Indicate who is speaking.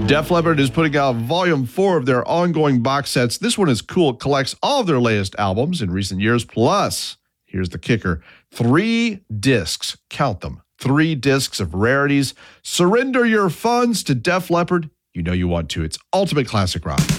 Speaker 1: Def Leppard is putting out volume 4 of their ongoing box sets. This one is cool. It collects all of their latest albums in recent years. Plus, here's the kicker, 3 discs, count them, 3 discs of rarities. Surrender your funds to Def Leppard. You know you want to. It's ultimate classic rock.